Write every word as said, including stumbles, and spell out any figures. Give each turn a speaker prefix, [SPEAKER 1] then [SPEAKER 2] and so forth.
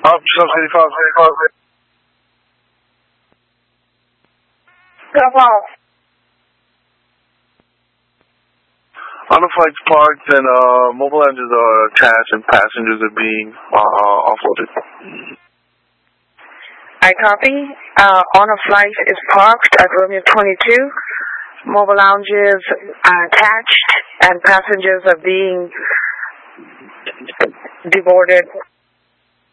[SPEAKER 1] Up, sub eighty-five, eighty-five.
[SPEAKER 2] Come on.
[SPEAKER 1] On the flight's parked and uh, mobile engines are attached and passengers are being uh, offloaded.
[SPEAKER 2] I copy. Uh, on a flight is parked at Romeo twenty-two. Mobile lounges are attached and passengers are being deboarded.